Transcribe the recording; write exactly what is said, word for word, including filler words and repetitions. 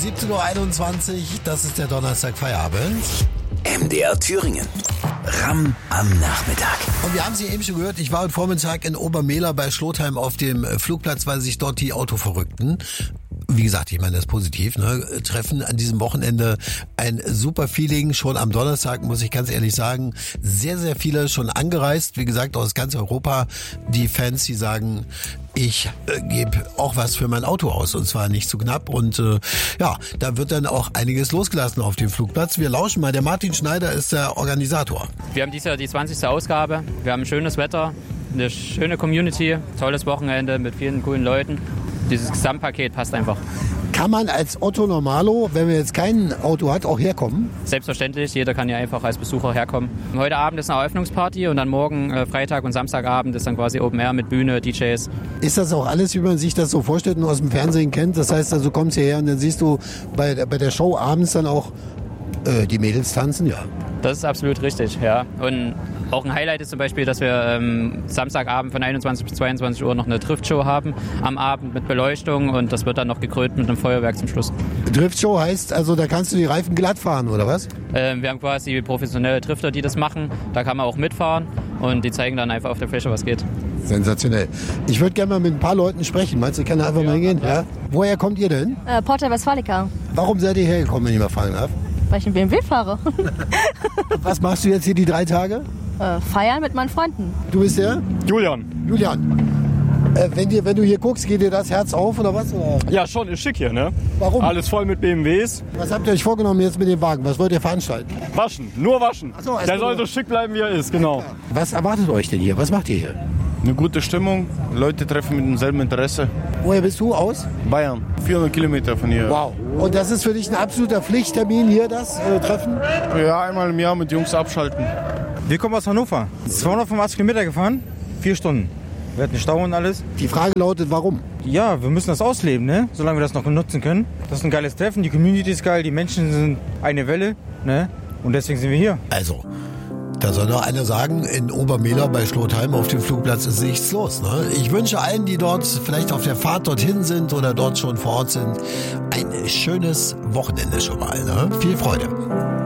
siebzehn Uhr einundzwanzig, das ist der Donnerstag Feierabend. M D R Thüringen. Ram am Nachmittag. Und wir haben Sie eben schon gehört, ich war heute Vormittag in Obermehler bei Schlotheim auf dem Flugplatz, weil sich dort die Autoverrückten, wie gesagt, ich meine das positiv, ne, treffen an diesem Wochenende. Ein super Feeling, schon am Donnerstag, muss ich ganz ehrlich sagen. Sehr, sehr viele schon angereist, wie gesagt, aus ganz Europa. Die Fans, die sagen, ich äh, gebe auch was für mein Auto aus, und zwar nicht zu knapp. Und äh, ja, da wird dann auch einiges losgelassen auf dem Flugplatz. Wir lauschen mal, der Martin Schneider ist der Organisator. Wir haben dieses Jahr die zwanzigste Ausgabe. Wir haben schönes Wetter, eine schöne Community, tolles Wochenende mit vielen coolen Leuten. Dieses Gesamtpaket passt einfach. Kann man als Otto Normalo, wenn man jetzt kein Auto hat, auch herkommen? Selbstverständlich, jeder kann ja einfach als Besucher herkommen. Heute Abend ist eine Eröffnungsparty und dann morgen, äh, Freitag und Samstagabend, ist dann quasi Open Air mit Bühne, D Js. Ist das auch alles, wie man sich das so vorstellt und aus dem Fernsehen kennt? Das heißt, also, du kommst hierher und dann siehst du bei, bei der Show abends dann auch äh, die Mädels tanzen, ja. Das ist absolut richtig, ja. Und auch ein Highlight ist zum Beispiel, dass wir ähm, Samstagabend von einundzwanzig bis zweiundzwanzig Uhr noch eine Driftshow haben am Abend mit Beleuchtung, und das wird dann noch gekrönt mit einem Feuerwerk zum Schluss. Driftshow heißt also, da kannst du die Reifen glatt fahren, oder was? Ähm, wir haben quasi professionelle Drifter, die das machen. Da kann man auch mitfahren und die zeigen dann einfach auf der Fläche, was geht. Sensationell. Ich würde gerne mal mit ein paar Leuten sprechen. Meinst du, kann da einfach ja, mal hingehen? Ja. Woher kommt ihr denn? Äh, Porta Westfalica. Warum seid ihr hergekommen, wenn ich mal fragen darf? Weil ich einen B M W fahre. Was machst du jetzt hier die drei Tage? Äh, feiern mit meinen Freunden. Du bist der? Julian. Julian. Äh, wenn, dir, wenn du hier guckst, geht dir das Herz auf oder was? Oder? Ja, schon, ist schick hier, ne? Warum? Alles voll mit B M Ws. Was habt ihr euch vorgenommen jetzt mit dem Wagen? Was wollt ihr veranstalten? Waschen, nur waschen. Ach so, Der soll so schick bleiben, wie er ist, genau. Ja. Was erwartet euch denn hier? Was macht ihr hier? Eine gute Stimmung, Leute treffen mit demselben Interesse. Woher bist du aus? Bayern, vierhundert Kilometer von hier. Wow. Und das ist für dich ein absoluter Pflichttermin hier, das äh, Treffen? Ja, einmal im Jahr mit Jungs abschalten. Wir kommen aus Hannover. zweihundertfünfundachtzig Kilometer gefahren, vier Stunden. Wir hatten Stau und alles. Die Frage lautet, warum? Ja, wir müssen das ausleben, ne? Solange wir das noch nutzen können. Das ist ein geiles Treffen, die Community ist geil, die Menschen sind eine Welle, ne? Und deswegen sind wir hier. Also, da soll noch einer sagen, in Obermehler bei Schlotheim auf dem Flugplatz ist nichts los. Ne? Ich wünsche allen, die dort vielleicht auf der Fahrt dorthin sind oder dort schon vor Ort sind, ein schönes Wochenende schon mal. Ne? Viel Freude.